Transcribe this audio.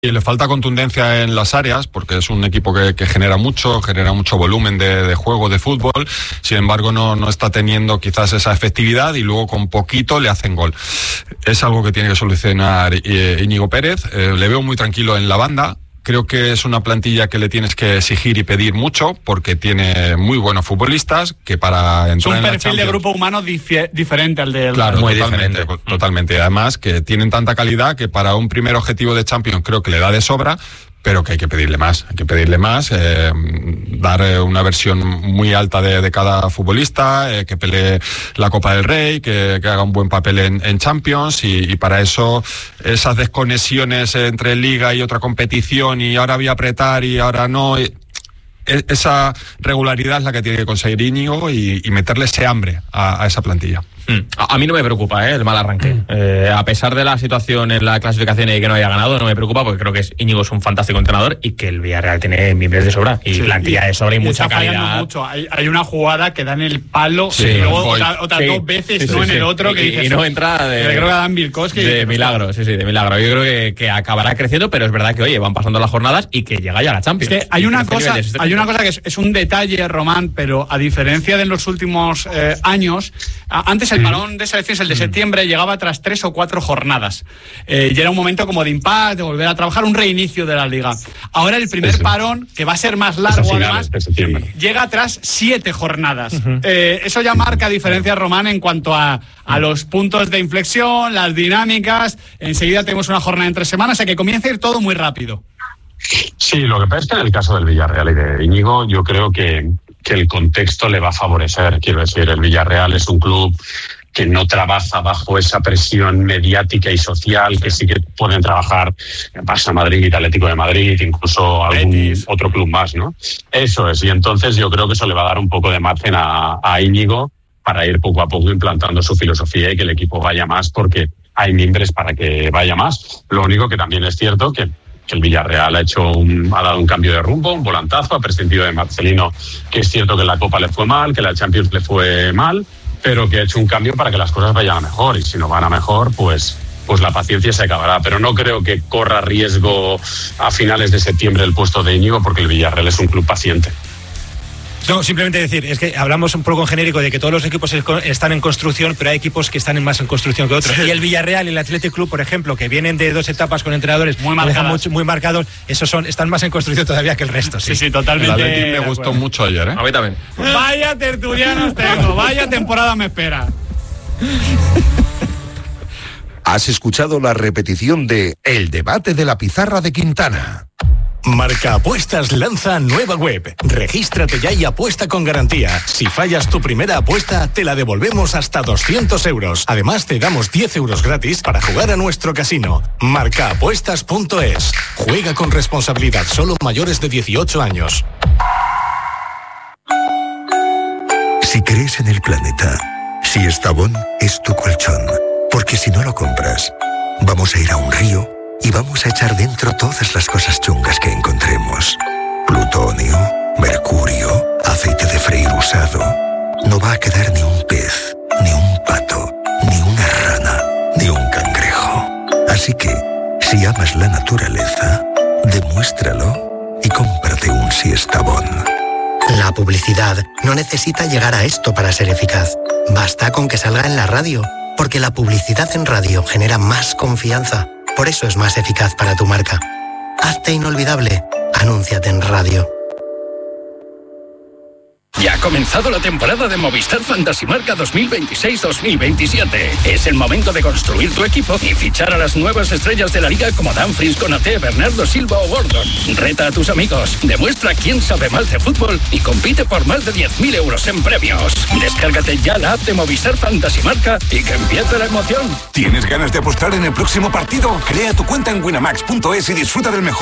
Y le falta contundencia en las áreas, porque es un equipo que genera mucho volumen de juego, de fútbol. Sin embargo, no está teniendo quizás esa efectividad y luego con poquito le hacen gol. Es algo que tiene que solucionar Íñigo Pérez. Le veo muy tranquilo en la banda. Creo que es una plantilla que le tienes que exigir y pedir mucho, porque tiene muy buenos futbolistas que para entrar en la Champions... Es un perfil de grupo humano diferente al del... Claro, muy totalmente. Además, que tienen tanta calidad que para un primer objetivo de Champions creo que le da de sobra, pero que hay que pedirle más. Dar una versión muy alta de cada futbolista, que pelee la Copa del Rey, que haga un buen papel en Champions, y para eso esas desconexiones entre liga y otra competición, y ahora voy a apretar y ahora no... Esa regularidad es la que tiene que conseguir Íñigo y meterle ese hambre a esa plantilla. A mí no me preocupa el mal arranque. A pesar de la situación en la clasificación y que no haya ganado, no me preocupa, porque creo que Íñigo es un fantástico entrenador y que el Villarreal tiene miembros de sobra y plantilla de sobra y mucha calidad. Mucho. Hay una jugada que da en el palo y luego otras dos veces en el otro que dices, y no entra creo que Dan Vilkoski de milagro. De milagro. Yo creo que acabará creciendo, pero es verdad que oye, van pasando las jornadas y que llega ya la Champions. Es que hay una cosa que es un detalle, Román, pero a diferencia de en los últimos años, antes el parón de selecciones, el de septiembre, llegaba tras 3 o 4 jornadas. Y era un momento como de impasse, de volver a trabajar, un reinicio de la liga. Ahora el primer parón, que va a ser más largo además, llega tras 7 jornadas. Eso ya marca diferencias, Román, en cuanto a los puntos de inflexión, las dinámicas. Enseguida tenemos una jornada entre semanas, o sea que comienza a ir todo muy rápido. Sí, lo que pasa es que en el caso del Villarreal y de Íñigo, yo creo que el contexto le va a favorecer. Quiero decir, el Villarreal es un club que no trabaja bajo esa presión mediática y social que sí que pueden trabajar Barça Madrid, Atlético de Madrid, incluso algún otro club más, ¿no? Eso es, y entonces yo creo que eso le va a dar un poco de margen a Íñigo para ir poco a poco implantando su filosofía y que el equipo vaya más, porque hay mimbres para que vaya más. Lo único que también es cierto que el Villarreal ha dado un cambio de rumbo, un volantazo, ha prescindido de Marcelino, que es cierto que en la Copa le fue mal, que la Champions le fue mal, pero que ha hecho un cambio para que las cosas vayan a mejor, y si no van a mejor, pues la paciencia se acabará. Pero no creo que corra riesgo a finales de septiembre el puesto de Íñigo, porque el Villarreal es un club paciente. No, simplemente decir, es que hablamos un poco en genérico de que todos los equipos están en construcción, pero hay equipos que están más en construcción que otros. Sí. Y el Villarreal y el Athletic Club, por ejemplo, que vienen de 2 etapas con entrenadores muy marcados, están más en construcción todavía que el resto. Sí, totalmente. El Athletic me gustó mucho ayer, ¿eh? A mí también. Vaya tertulianos tengo, vaya temporada me espera. Has escuchado la repetición de El debate de la pizarra de Quintana. Marca Apuestas lanza nueva web. Regístrate ya y apuesta con garantía. Si fallas tu primera apuesta, te la devolvemos hasta 200 euros. Además, te damos 10 euros gratis para jugar a nuestro casino. Marcaapuestas.es. Juega con responsabilidad, solo mayores de 18 años. Si crees en el planeta, si Estavón es tu colchón, porque si no lo compras, vamos a ir a un río y vamos a echar dentro todas las cosas chungas que encontremos. Plutonio, mercurio, aceite de freír usado. No va a quedar ni un pez, ni un pato, ni una rana, ni un cangrejo. Así que, si amas la naturaleza, demuéstralo y cómprate un Siestabón. La publicidad no necesita llegar a esto para ser eficaz. Basta con que salga en la radio, porque la publicidad en radio genera más confianza. Por eso es más eficaz para tu marca. Hazte inolvidable. Anúnciate en radio. Ya ha comenzado la temporada de Movistar Fantasy Marca 2026-2027. Es el momento de construir tu equipo y fichar a las nuevas estrellas de la liga como Dumfries, Konaté, Bernardo Silva o Gordon. Reta a tus amigos, demuestra quién sabe más de fútbol y compite por más de 10.000 euros en premios. Descárgate ya la app de Movistar Fantasy Marca y que empiece la emoción. ¿Tienes ganas de apostar en el próximo partido? Crea tu cuenta en winamax.es y disfruta del mejor